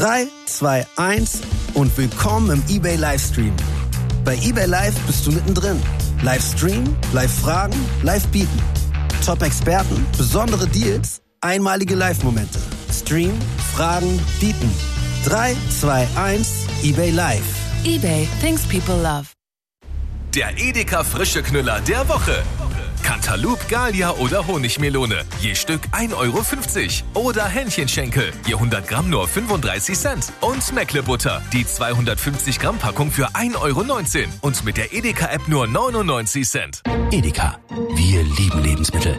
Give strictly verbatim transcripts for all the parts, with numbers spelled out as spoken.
drei, zwei, eins und willkommen im eBay Livestream. Bei eBay Live bist du mittendrin. Live streamen, live fragen, live bieten. Top-Experten, besondere Deals, einmalige Live-Momente. Stream, fragen, bieten. drei, zwei, eins, eBay Live. eBay, things people love. Der Edeka frische Knüller der Woche. Cantaloupe, Gallia oder Honigmelone. Je Stück ein Euro fünfzig. Oder Hähnchenschenkel. Je hundert Gramm nur fünfunddreißig Cent. Und Meckle-Butter. Die zweihundertfünfzig Gramm Packung für ein Euro neunzehn. Und mit der Edeka-App nur neunundneunzig Cent. Edeka. Wir lieben Lebensmittel.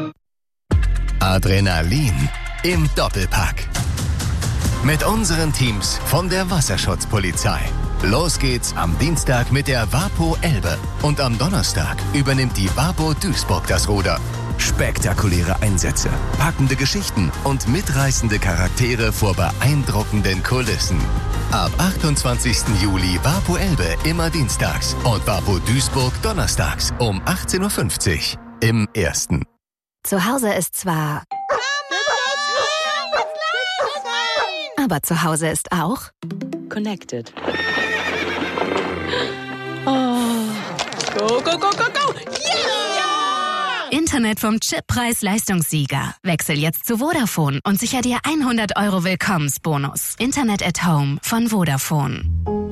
Adrenalin im Doppelpack. Mit unseren Teams von der Wasserschutzpolizei. Los geht's am Dienstag mit der Wapo Elbe und am Donnerstag übernimmt die Wapo Duisburg das Ruder. Spektakuläre Einsätze, packende Geschichten und mitreißende Charaktere vor beeindruckenden Kulissen. Ab achtundzwanzigsten Juli Wapo Elbe immer dienstags und Wapo Duisburg donnerstags um achtzehn Uhr fünfzig im Ersten. Zu Hause ist zwar... Aber zu Hause ist auch... Connected. Oh. Go, go, go, go, go! Yeah! Internet vom Chip-Preis-Leistungssieger. Wechsel jetzt zu Vodafone und sicher dir hundert Euro Willkommensbonus. Internet at Home von Vodafone.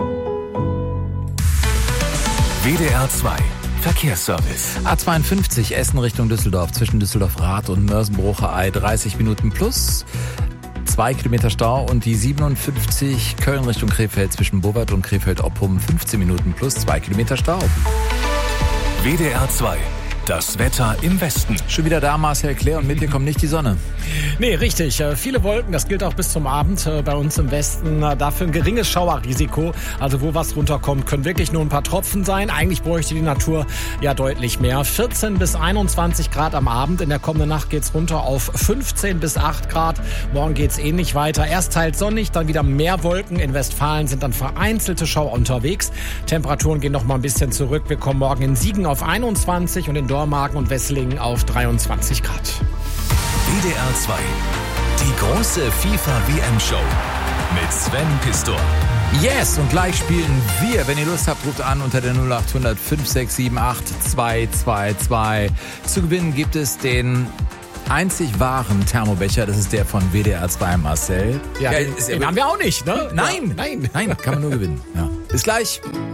W D R zwei Verkehrsservice. A zweiundfünfzig Essen Richtung Düsseldorf zwischen Düsseldorf-Rath und Mörsenbrucher-Ei dreißig Minuten plus. Zwei Kilometer Stau und die siebenundfünfzig Köln Richtung Krefeld zwischen Bovard und Krefeld-Oppum fünfzehn Minuten plus zwei Kilometer Stau. W D R zwei. Das Wetter im Westen. Schon wieder da, Marcel Claire, und mit dir kommt nicht die Sonne. Nee, richtig. Viele Wolken, das gilt auch bis zum Abend bei uns im Westen. Dafür ein geringes Schauerrisiko. Also wo was runterkommt, können wirklich nur ein paar Tropfen sein. Eigentlich bräuchte die Natur ja deutlich mehr. vierzehn bis einundzwanzig Grad am Abend. In der kommenden Nacht geht's runter auf fünfzehn bis acht Grad. Morgen geht's ähnlich weiter. Erst teils sonnig, dann wieder mehr Wolken. In Westfalen sind dann vereinzelte Schauer unterwegs. Temperaturen gehen noch mal ein bisschen zurück. Wir kommen morgen in Siegen auf einundzwanzig und in Dormagen und Wesslingen auf dreiundzwanzig Grad. W D R zwei. Die große FIFA-W M-Show mit Sven Pistor. Yes, und gleich spielen wir. Wenn ihr Lust habt, ruft an unter der null acht hundert fünf sechs sieben acht zwei zwei zwei. Zu gewinnen gibt es den einzig wahren Thermobecher. Das ist der von W D R zwei, Marcel. Ja, ja den, den haben wir auch nicht, ne? Nein, ja, nein, nein, kann man nur gewinnen. Ja. Bis gleich.